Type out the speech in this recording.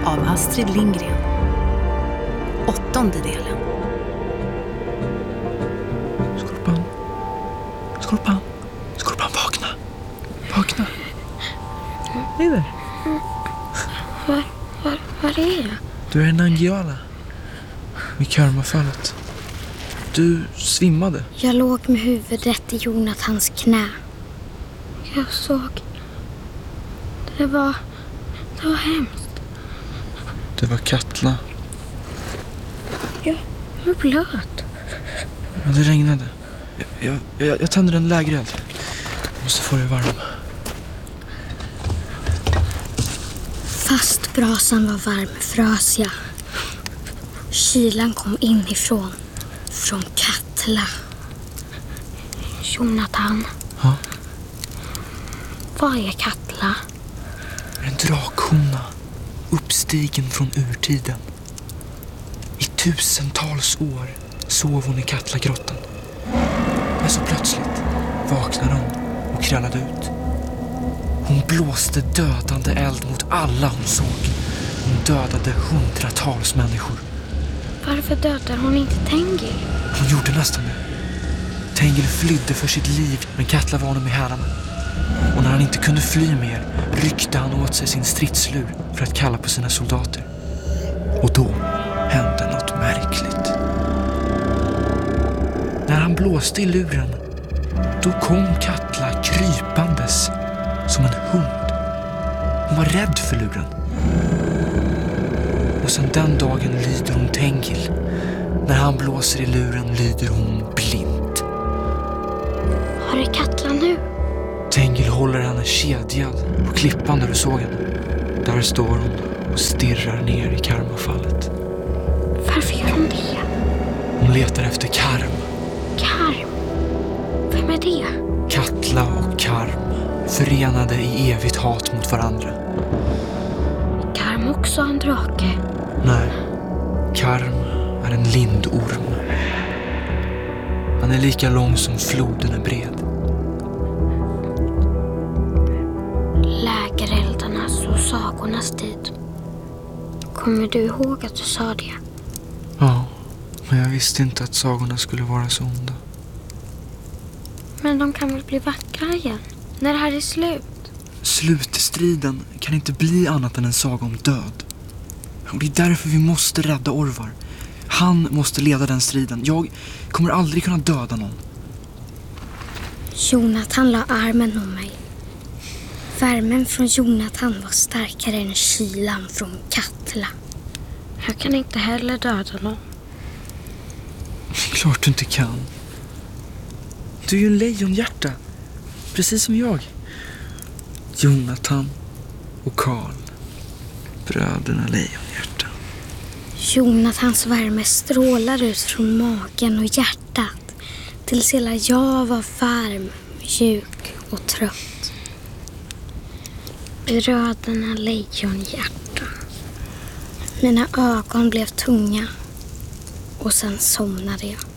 av Astrid Lindgren. 8:e delen. Skorpan. Skorpan. Skorpan, vakna. Vakna. Hej där. Var är jag? Du är en Nangijala. Vid Karmafallet. Du svimmade. Jag låg med huvudet i Jonathans knä. Jag såg... Det var hemskt. Det var Katla. Jag var blöt. Men det regnade. Jag tänder en lägereld. Jag måste få dig varm. Fast brasan var varm frös jag. Kylan kom inifrån. Från Katla. Jonathan. Ja? Vad är Katla? En drakhona. Uppstigen från urtiden. I tusentals år sov hon i Katlagrottan. Men så plötsligt vaknade hon och krallade ut. Hon blåste dödande eld mot alla hon såg. Hon dödade hundratals människor. Varför dödar hon inte Tengil? Hon gjorde nästan det. Tengil flydde för sitt liv, men Katla var honom i hälarna. Och när han inte kunde fly mer ryckte han åt sig sin stridslur för att kalla på sina soldater. Och då hände något märkligt. När han blåste i luren, då kom Katla krypandes som en hund. Hon var rädd för luren. Och sen den dagen lyder hon Tengil. När han blåser i luren lyder hon blint. Var är Katla nu? Tengil håller henne kedjad på klippan där du såg henne. Där står hon och stirrar ner i Karmafallet. Varför gör hon det? Hon letar efter Karm. Karm? Vem är det? Katla och Karm, förenade i evigt hat mot varandra. Karm också en drake? Nej, Karm är en lindorm. Han är lika lång som floden är bred. Lägereldarnas och sagornas tid. Kommer du ihåg att du sa det? Ja, men jag visste inte att sagorna skulle vara så onda. Men de kan väl bli vackra igen? När det här är slut? Slutstriden kan inte bli annat än en saga om död. Och det är därför vi måste rädda Orvar. Han måste leda den striden. Jag kommer aldrig kunna döda någon. Jonathan la armen om mig. Värmen från Jonathan var starkare än kylan från Katla. Jag kan inte heller döda någon. Klart du inte kan. Du är ju en lejonhjärta. Precis som jag. Jonathan och Karl. Bröderna lejonhjärta. Jonathans värme strålar ut från magen och hjärtat. Tills hela jag var varm, mjuk och trött. Bröderna lejonhjärta. Mina ögon blev tunga. Och sen somnade jag.